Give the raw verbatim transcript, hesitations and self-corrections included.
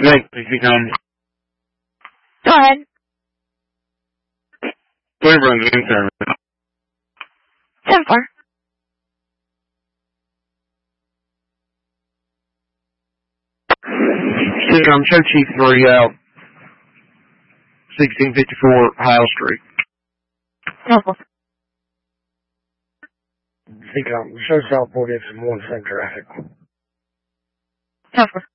Thank you, Tom. Go ahead. twenty-four on game service. ten four. Sitcom Show Chief three out. sixteen fifty-four Hile Street. Helpful. Sitcom Show Southport, it's one same traffic. Helpful.